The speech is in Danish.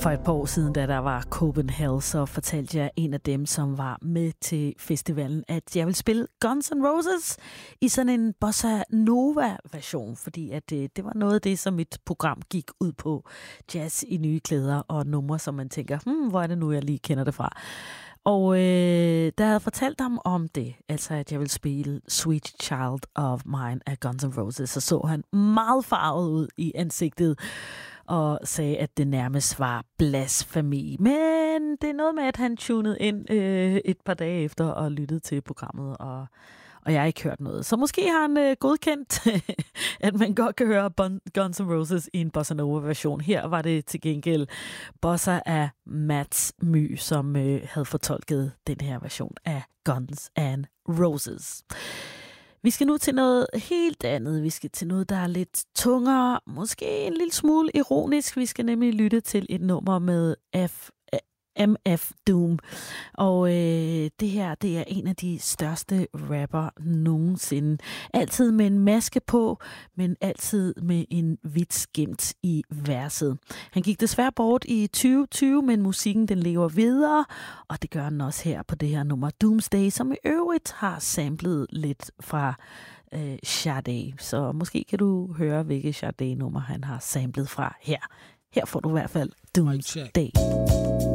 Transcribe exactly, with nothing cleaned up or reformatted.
For et par år siden, da der var Copenhagen, så fortalte jeg en af dem, som var med til festivalen, at jeg vil spille Guns N' Roses i sådan en bossa nova-version, fordi at det, det var noget af det, som mit program gik ud på. Jazz i nye klæder og numre, som man tænker, hmm, hvor er det nu, jeg lige kender det fra. Og øh, da jeg havde fortalt ham om det, altså at jeg vil spille Sweet Child of Mine af Guns N' Roses, så så han meget farvet ud i ansigtet og sagde, at det nærmest var blasfemi. Men det er noget med, at han tunede ind øh, et par dage efter og lyttede til programmet, og, og jeg har ikke hørt noget. Så måske har han øh, godkendt, at man godt kan høre bon- Guns N' Roses i en bossa nova-version. Her var det til gengæld bossa af Mats My, som øh, havde fortolket den her version af Guns N' Roses. Vi skal nu til noget helt andet. Vi skal til noget, der er lidt tungere, måske en lille smule ironisk. Vi skal nemlig lytte til et nummer med F, M F Doom. Og øh, det her, det er en af de største rapper nogensinde. Altid med en maske på, men altid med en vits gemt i verset. Han gik desværre bort i tyve tyve, men musikken den lever videre, og det gør den også her på det her nummer Doomsday, som i øvrigt har samlet lidt fra øh, Sade. Så måske kan du høre, hvilket Sade-nummer han har samlet fra her. Her får du i hvert fald Doomsday.